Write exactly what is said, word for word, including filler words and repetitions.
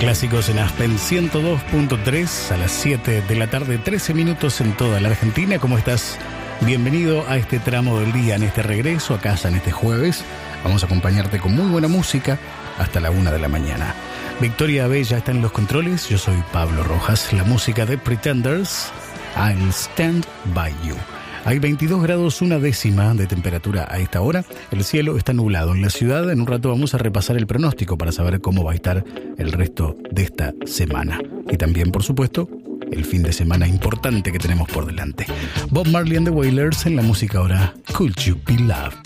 Clásicos en Aspen ciento dos punto tres a las siete de la tarde, trece minutos en toda la Argentina. ¿Cómo estás? Bienvenido a este tramo del día, en este regreso a casa, en este jueves. Vamos a acompañarte con muy buena música hasta la una de la mañana. Victoria Abella está en los controles, yo soy Pablo Rojas. La música de Pretenders, I'll Stand By You. Hay veintidós grados una décima de temperatura a esta hora. El cielo está nublado en la ciudad. En un rato vamos a repasar el pronóstico para saber cómo va a estar el resto de esta semana. Y también, por supuesto, el fin de semana importante que tenemos por delante. Bob Marley and the Wailers en la música ahora Could You Be Loved.